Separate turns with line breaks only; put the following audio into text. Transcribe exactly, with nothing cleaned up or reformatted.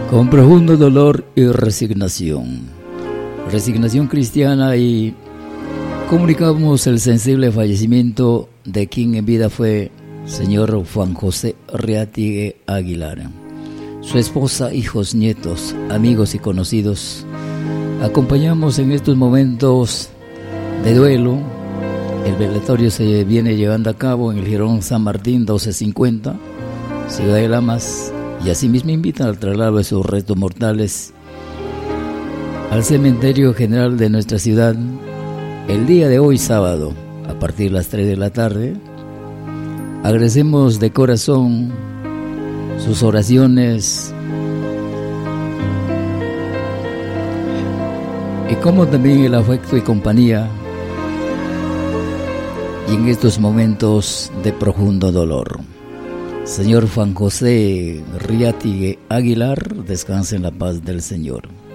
Con profundo dolor y resignación, resignación cristiana, y comunicamos el sensible fallecimiento de quien en vida fue señor Juan José Riatigue Aguilar. Su esposa, hijos, nietos, amigos y conocidos, acompañamos en estos momentos de duelo. El velatorio se viene llevando a cabo en el Jirón San Martín doce cincuenta, Ciudad de Lamas, y asimismo invitan al traslado de sus restos mortales al cementerio general de nuestra ciudad el día de hoy, sábado, a partir de las tres de la tarde. Agradecemos de corazón sus oraciones y como también el afecto y compañía, y en estos momentos de profundo dolor. Señor Juan José Riatigue Aguilar, descanse en la paz del Señor.